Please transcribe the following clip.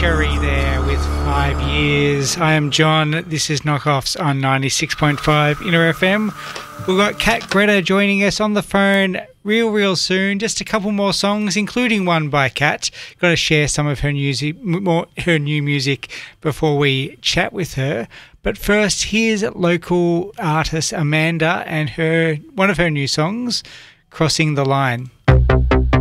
Cherry there with 5 years. I am John. This is Knockoffs on 96.5 Inner FM. We've got Kat Greta joining us on the phone real soon. Just a couple more songs, including one by Kat. Got to share some of her her new music before we chat with her. But first, here's local artist Amanda and one of her new songs, Crossing the Line.